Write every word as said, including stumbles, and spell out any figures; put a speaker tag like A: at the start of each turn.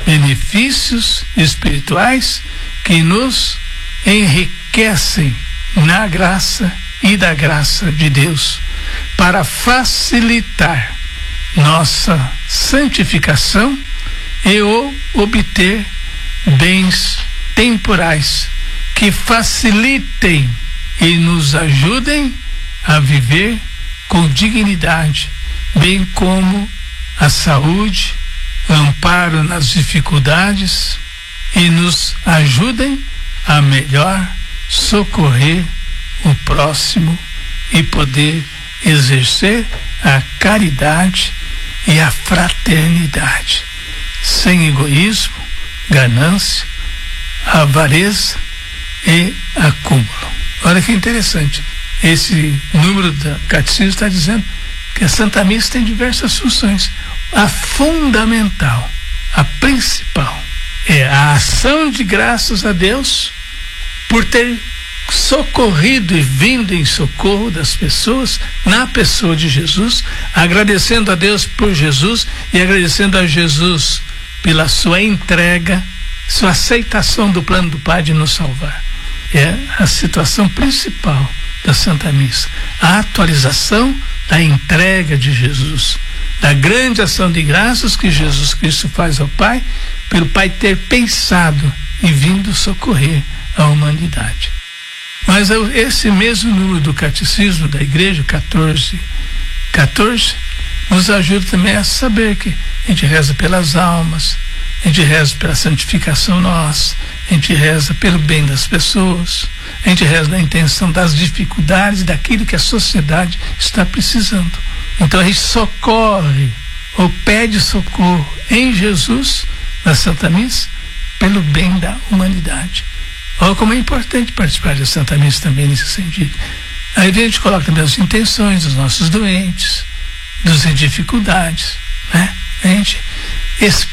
A: benefícios espirituais que nos enriquecem na graça e da graça de Deus, para facilitar nossa santificação e o obter bens temporais que facilitem e nos ajudem a viver com dignidade, bem como a saúde, amparo nas dificuldades e nos ajudem a melhor socorrer o próximo e poder exercer a caridade e a fraternidade, sem egoísmo, ganância, avareza e acúmulo. Olha que interessante, esse número do catecismo está dizendo que a Santa Missa tem diversas funções. A fundamental, a principal, é a ação de graças a Deus por ter socorrido e vindo em socorro das pessoas na pessoa de Jesus, agradecendo a Deus por Jesus e agradecendo a Jesus pela sua entrega, sua aceitação do plano do Pai de nos salvar. É a situação principal da Santa Missa, a atualização da entrega de Jesus, da grande ação de graças que Jesus Cristo faz ao Pai, pelo Pai ter pensado e vindo socorrer a humanidade. Mas esse mesmo número do Catecismo da Igreja, quatorze, quatorze, nos ajuda também a saber que a gente reza pelas almas, a gente reza pela santificação nossa, a gente reza pelo bem das pessoas, a gente reza na intenção das dificuldades, daquilo que a sociedade está precisando. Então a gente socorre ou pede socorro em Jesus, na Santa Missa, pelo bem da humanidade. Olha como é importante participar da Santa Missa também nesse sentido. Aí a gente coloca também as intenções dos nossos doentes, dos em dificuldades, né? A gente